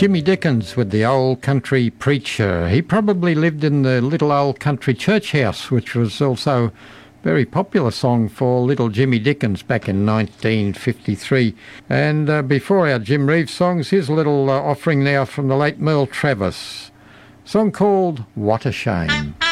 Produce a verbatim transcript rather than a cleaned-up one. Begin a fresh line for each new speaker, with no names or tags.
Jimmy Dickens with the Old Country Preacher. He probably lived in the little old country church house, which was also a very popular song for little Jimmy Dickens back in nineteen fifty-three. And uh, before our Jim Reeves songs, here's a little uh, offering now from the late Merle Travis. A song called What a Shame.